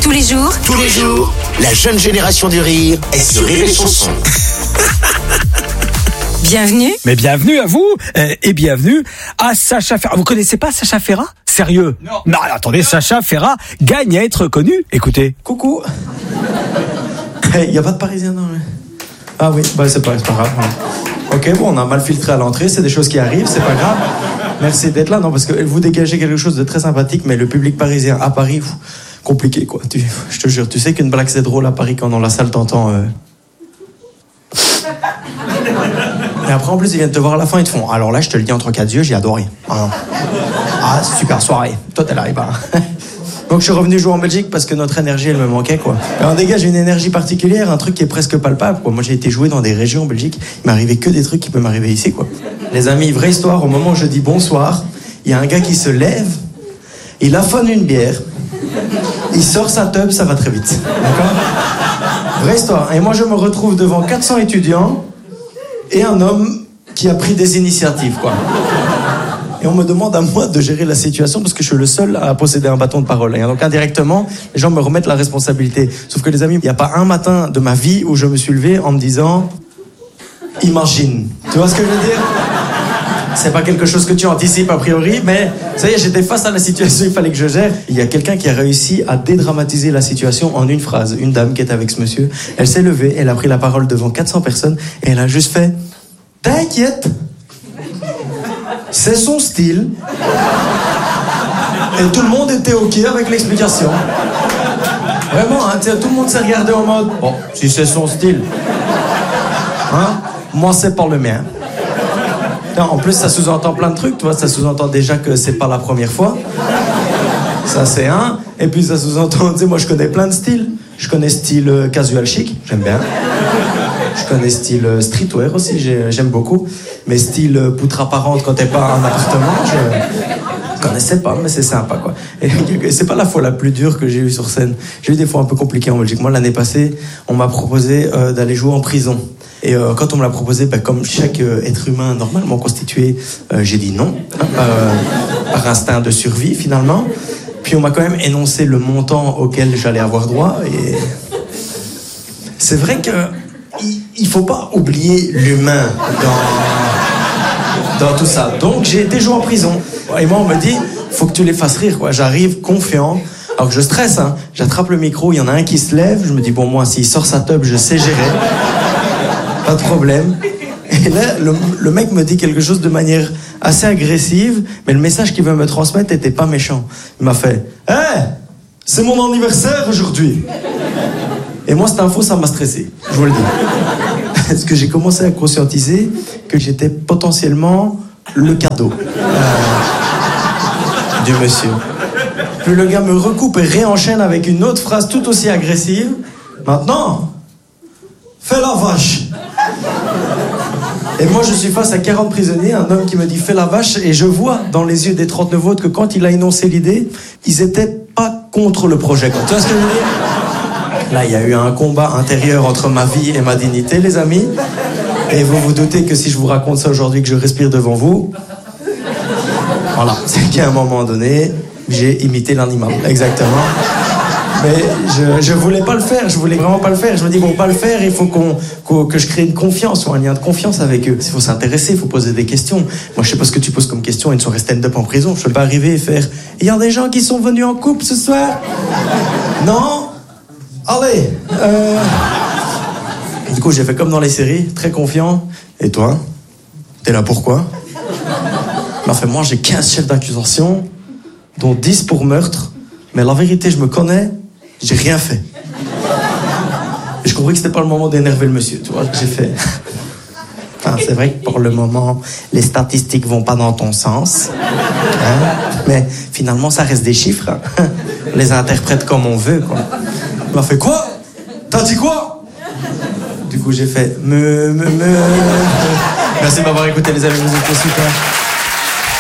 Tous les jours, la jeune génération du rire est sur Rire et Chanson. bienvenue. Mais bienvenue à vous et bienvenue à Sacha Ferra. Vous connaissez pas Sacha Ferra ? Sérieux ? Non, attendez, Sacha Ferra gagne à être connu. Écoutez. Coucou. Y a pas de Parisien dans le... Ah oui, bah c'est pas grave. Ok, bon, on a mal filtré à l'entrée, c'est des choses qui arrivent, c'est pas grave. Merci d'être là, non, parce que vous dégagez quelque chose de très sympathique, mais le public parisien à Paris, compliqué quoi. Je te jure, tu sais qu'une blague c'est drôle à Paris quand dans la salle t'entends. Et après en plus ils viennent te voir à la fin, ils te font. Alors là, je te le dis entre quatre yeux, j'ai adoré. Ah, super soirée. Toi t'es là, et ben. Donc je suis revenu jouer en Belgique parce que notre énergie elle me manquait quoi. Et on dégage une énergie particulière, un truc qui est presque palpable quoi. Moi j'ai été jouer dans des régions en Belgique, il m'arrivait que des trucs qui peuvent m'arriver ici quoi. Les amis, vraie histoire, au moment où je dis bonsoir, il y a un gars qui se lève, il affonne une bière, il sort sa teub, ça va très vite. D'accord ? Vraie histoire. Et moi je me retrouve devant 400 étudiants et un homme qui a pris des initiatives quoi. Et on me demande à moi de gérer la situation parce que je suis le seul à posséder un bâton de parole. Et donc indirectement, les gens me remettent la responsabilité. Sauf que les amis, il n'y a pas un matin de ma vie où je me suis levé en me disant « Imagine ». Tu vois ce que je veux dire ? C'est pas quelque chose que tu anticipes a priori, mais ça y est, j'étais face à la situation, il fallait que je gère. Il y a quelqu'un qui a réussi à dédramatiser la situation en une phrase. Une dame qui est avec ce monsieur, elle s'est levée, elle a pris la parole devant 400 personnes et elle a juste fait « T'inquiète ». C'est son style. Et tout le monde était OK avec l'explication. Vraiment, hein, tout le monde s'est regardé en mode bon, si c'est son style. Hein, moi, c'est pas le mien. En plus, ça sous-entend plein de trucs, tu vois. Ça sous-entend déjà que c'est pas la première fois. Ça, c'est un. Et puis, ça sous-entend, tu sais, moi, je connais plein de styles. Je connais style casual chic, j'aime bien. Je connais style streetwear aussi, j'aime beaucoup. Mais style poutre apparente quand t'es pas en appartement, je connaissais pas, mais c'est sympa quoi. Et c'est pas la fois la plus dure que j'ai eue sur scène. J'ai eu des fois un peu compliquées en Belgique. Moi, l'année passée, on m'a proposé d'aller jouer en prison. Et quand on me l'a proposé, comme chaque être humain normalement constitué, j'ai dit non, par instinct de survie finalement. Puis on m'a quand même énoncé le montant auquel j'allais avoir droit. Et c'est vrai que il faut pas oublier l'humain dans tout ça. Donc j'ai été joué en prison. Et moi on me dit, faut que tu les fasses rire quoi. J'arrive confiant, alors que je stresse, hein. J'attrape le micro, il y en a un qui se lève, je me dis bon moi s'il sort sa teub, je sais gérer. Pas de problème. Et là le mec me dit quelque chose de manière assez agressive, mais le message qu'il veut me transmettre était pas méchant. Il m'a fait hey, c'est mon anniversaire aujourd'hui. Et moi, cette info, ça m'a stressé, je vous le dis. Parce que j'ai commencé à conscientiser que j'étais potentiellement le cadeau du monsieur. Puis le gars me recoupe et réenchaîne avec une autre phrase tout aussi agressive. Maintenant, fais la vache. Et moi, je suis face à 40 prisonniers, un homme qui me dit fais la vache, et je vois dans les yeux des 39 autres que quand il a énoncé l'idée, ils étaient pas contre le projet. Quoi. Tu vois ce que je veux dire ? Là, il y a eu un combat intérieur entre ma vie et ma dignité, les amis. Et vous vous doutez que si je vous raconte ça aujourd'hui, que je respire devant vous, voilà, c'est qu'à un moment donné, j'ai imité l'animal, exactement. Mais je voulais pas le faire, je voulais vraiment pas le faire. Je me dis, bon, pas le faire, il faut que je crée une confiance, ou un lien de confiance avec eux. Il faut s'intéresser, il faut poser des questions. Moi, je sais pas ce que tu poses comme question, une soirée stand-up en prison. Je peux pas arriver et faire, il y a des gens qui sont venus en couple ce soir ? Non ? Allez, Du coup, j'ai fait comme dans les séries, très confiant. Et toi, t'es là pourquoi ? Enfin, moi, j'ai 15 chefs d'accusation, dont 10 pour meurtre. Mais la vérité, je me connais, j'ai rien fait. Et je compris que c'était pas le moment d'énerver le monsieur, tu vois. J'ai fait... Enfin, c'est vrai que pour le moment, les statistiques vont pas dans ton sens. Hein ? Mais finalement, ça reste des chiffres. Hein. On les interprète comme on veut, quoi. Il m'a fait quoi ? T'as dit quoi ? Du coup, j'ai fait Merci de m'avoir écouté, les amis, vous êtes super.